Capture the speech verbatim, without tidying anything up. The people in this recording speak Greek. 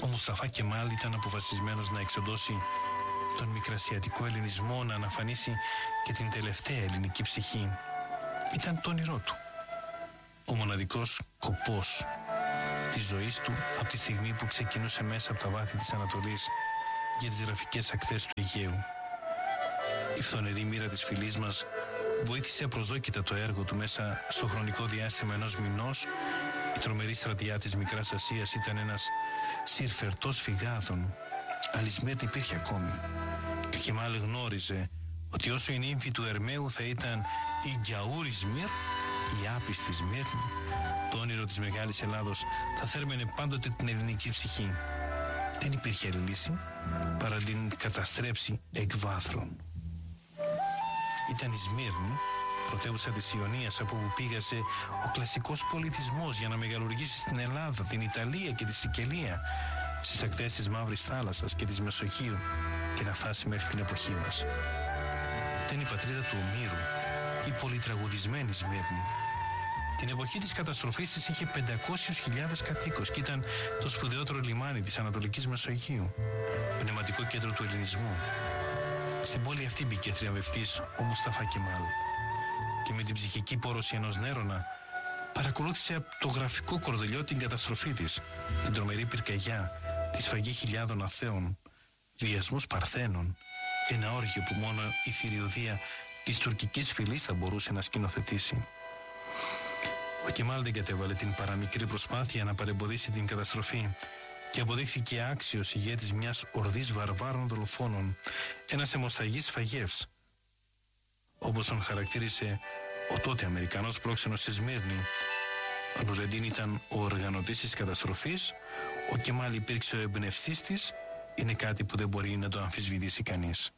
Μουσταφά Κεμάλ ήταν αποφασισμένος να εξοντώσει τον μικρασιατικό ελληνισμό, να αναφανίσει και την τελευταία ελληνική ψυχή. Ήταν το όνειρό του. Ο μοναδικός σκοπός της ζωής του από τη στιγμή που ξεκινούσε μέσα από τα βάθη της Ανατολής για τις γραφικές ακτές του Αιγαίου. Η φθονερή μοίρα της φυλής μας βοήθησε απροσδόκητα το έργο του μέσα στο χρονικό διάστημα ενός μηνός. Η τρομερή στρατιά της Μικράς Ασίας ήταν ένας συρφερτός φυγάδων, αλλά η Σμύρνη υπήρχε ακόμη. Και ο Κεμάλ γνώριζε ότι όσο η νύμφη του Ερμαίου θα ήταν η Γκιαούρη Σμύρνη, η άπιστη Σμύρνη, το όνειρο της Μεγάλης Ελλάδος θα θέρμενε πάντοτε την ελληνική ψυχή. Δεν υπήρχε άλλη λύση παρά την καταστρέψει εκ βάθρων. Ήταν η Σμύρνη, πρωτεύουσα της Ιωνίας, από όπου πήγασε ο κλασικός πολιτισμός για να μεγαλουργήσει στην Ελλάδα, την Ιταλία και τη Σικελία, στις ακτές της Μαύρης Θάλασσας και της Μεσογείου, και να φτάσει μέχρι την εποχή μας. Ήταν η πατρίδα του Ομήρου, η πολυτραγουδισμένη Σμύρνη. Την εποχή της καταστροφής της είχε πεντακόσιες χιλιάδες κατοίκους και ήταν το σπουδαιότερο λιμάνι της Ανατολικής Μεσογείου, πνευματικό κέντρο του ελληνισμού. Στην πόλη αυτή μπήκε θριαμβευτής ο Μουσταφά Κεμάλ και με την ψυχική πόρωση ενός Νέρονα παρακολούθησε από το γραφικό κορδελιό την καταστροφή της, την τρομερή πυρκαγιά, τη σφαγή χιλιάδων αθέων, βιασμούς παρθένων, ένα όργιο που μόνο η θηριωδία της τουρκικής φυλής θα μπορούσε να σκηνοθετήσει. Ο Κεμάλ δεν κατέβαλε την παραμικρή προσπάθεια να παρεμποδίσει την καταστροφή και αποδείχθηκε άξιος ηγέτης μιας ορδής βαρβάρων δολοφόνων, ένας αιμοσταγής φαγεύς, όπως τον χαρακτήρισε ο τότε Αμερικανός πρόξενος στη Σμύρνη. Ο Νουρεντίν ήταν ο οργανωτής της καταστροφής, ο Κεμάλ υπήρξε ο εμπνευστής της, είναι κάτι που δεν μπορεί να το αμφισβητήσει κανείς.